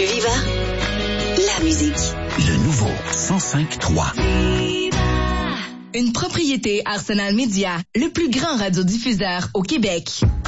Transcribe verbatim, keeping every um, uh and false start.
Viva, la musique. Le nouveau cent cinq trois. Une propriété Arsenal Média, le plus grand radiodiffuseur au Québec.